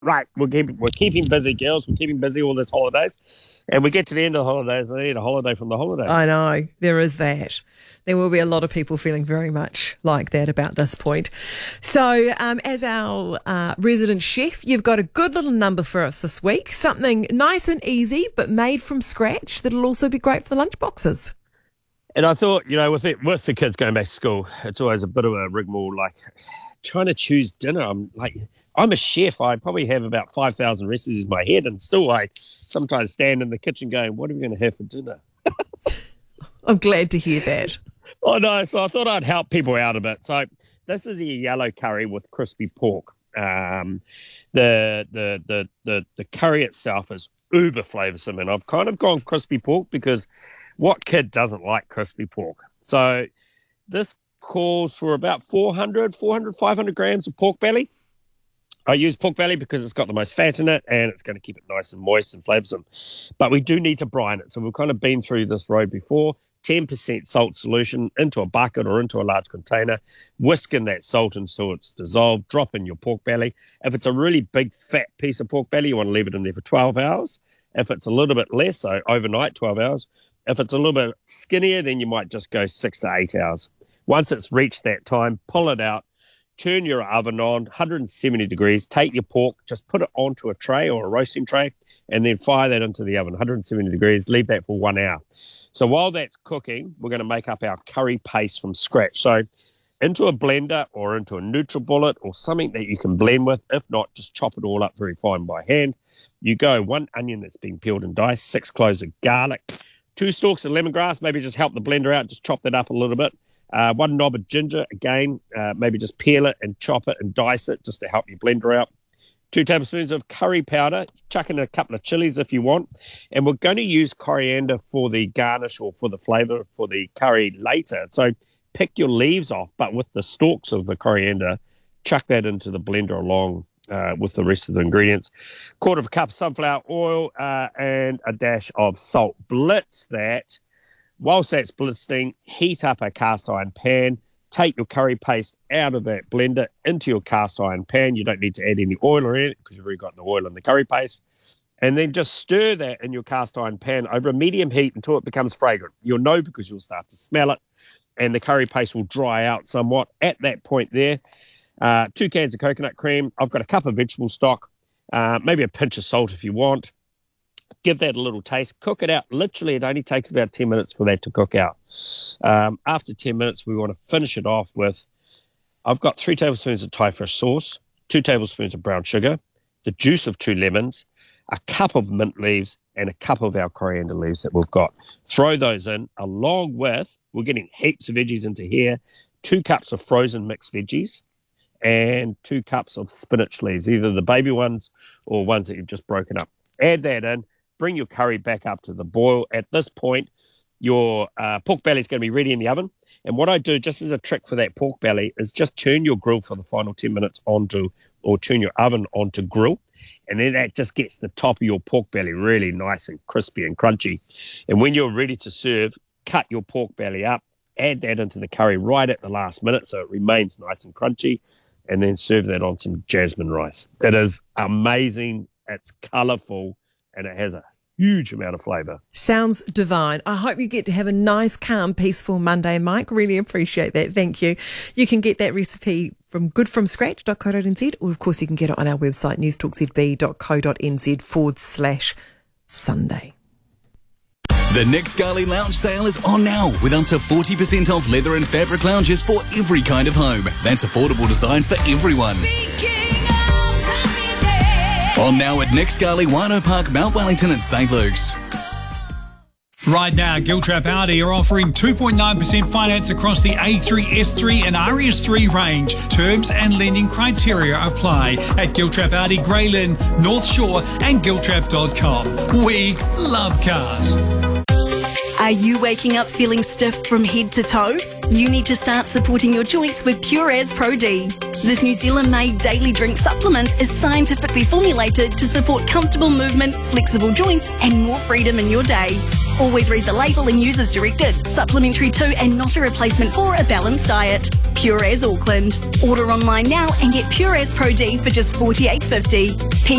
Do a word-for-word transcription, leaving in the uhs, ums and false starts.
right, we're keeping, we're keeping busy, girls. We're keeping busy all this holidays. And we get to the end of the holidays, and I need a holiday from the holidays. I know, there is that. There will be a lot of people feeling very much like that about this point. So um, as our uh, resident chef, you've got a good little number for us this week, something nice and easy but made from scratch that'll also be great for the lunchboxes. And I thought, you know, with it, with the kids going back to school, it's always a bit of a rigmarole, like trying to choose dinner. I'm like, I'm a chef. I probably have about five thousand recipes in my head, and still I sometimes stand in the kitchen going, what are we going to have for dinner? I'm glad to hear that. Oh, no. So I thought I'd help people out a bit. So this is a yellow curry with crispy pork. Um, the, the, the, the, the curry itself is uber flavoursome, and I've kind of gone crispy pork because what kid doesn't like crispy pork? So this calls for about four hundred, four hundred, five hundred grams of pork belly. I use pork belly because it's got the most fat in it, and it's going to keep it nice and moist and flavoursome. But we do need to brine it. So we've kind of been through this road before. ten percent salt solution into a bucket or into a large container. Whisk in that salt until it's dissolved. Drop in your pork belly. If it's a really big, fat piece of pork belly, you want to leave it in there for twelve hours. If it's a little bit less, so overnight, twelve hours. If it's a little bit skinnier, then you might just go six to eight hours. Once it's reached that time, pull it out. Turn your oven on, one hundred seventy degrees. Take your pork, just put it onto a tray or a roasting tray, and then fire that into the oven, one hundred seventy degrees. Leave that for one hour. So while that's cooking, we're going to make up our curry paste from scratch. So into a blender or into a NutriBullet or something that you can blend with. If not, just chop it all up very fine by hand. You go one onion that's been peeled and diced, six cloves of garlic, two stalks of lemongrass, maybe just help the blender out, just chop that up a little bit. Uh, one knob of ginger, again, uh, maybe just peel it and chop it and dice it just to help your blender out. Two tablespoons of curry powder, chuck in a couple of chilies if you want. And we're going to use coriander for the garnish or for the flavour for the curry later. So pick your leaves off, but with the stalks of the coriander, chuck that into the blender along uh, with the rest of the ingredients. Quarter of a cup of sunflower oil uh, and a dash of salt. Blitz that. Whilst that's blitzing, heat up a cast iron pan. Take your curry paste out of that blender into your cast iron pan. You don't need to add any oil or anything because you've already got the oil in the curry paste. And then just stir that in your cast iron pan over a medium heat until it becomes fragrant. You'll know because you'll start to smell it, and the curry paste will dry out somewhat. At that point there, uh, two cans of coconut cream. I've got a cup of vegetable stock, uh, maybe a pinch of salt if you want. Give that a little taste. Cook it out. Literally, it only takes about ten minutes for that to cook out. Um, after ten minutes, we want to finish it off with, I've got three tablespoons of Thai fish sauce, two tablespoons of brown sugar, the juice of two lemons, a cup of mint leaves, and a cup of our coriander leaves that we've got. Throw those in along with, we're getting heaps of veggies into here, two cups of frozen mixed veggies, and two cups of spinach leaves, either the baby ones or ones that you've just broken up. Add that in. Bring your curry back up to the boil. At this point, your uh, pork belly is going to be ready in the oven. And what I do, just as a trick for that pork belly, is just turn your grill for the final ten minutes onto, or turn your oven onto grill. And then that just gets the top of your pork belly really nice and crispy and crunchy. And when you're ready to serve, cut your pork belly up, add that into the curry right at the last minute so it remains nice and crunchy, and then serve that on some jasmine rice. It is amazing. It's colourful, and it has a huge amount of flavour. Sounds divine. I hope you get to have a nice, calm, peaceful Monday, Mike. Really appreciate that. Thank you. You can get that recipe from good from scratch dot co dot n z, or of course you can get it on our website, newstalkzb.co.nz forward slash Sunday. The Nick Scali Lounge sale is on now with up to forty percent off leather and fabric lounges for every kind of home. That's affordable design for everyone. On now at Nick Scali, Wino Park, Mount Wellington and St Luke's. Right now, Giltrap Audi are offering two point nine percent finance across the A three, S three and R S three range. Terms and lending criteria apply at Giltrap Audi, Greyland, North Shore and giltrap dot com. We love cars. Are you waking up feeling stiff from head to toe? You need to start supporting your joints with Pure As Pro D. This New Zealand-made daily drink supplement is scientifically formulated to support comfortable movement, flexible joints and more freedom in your day. Always read the label and use as directed. Supplementary to and not a replacement for a balanced diet. Pure As Auckland. Order online now and get Pure As Pro D for just forty-eight fifty.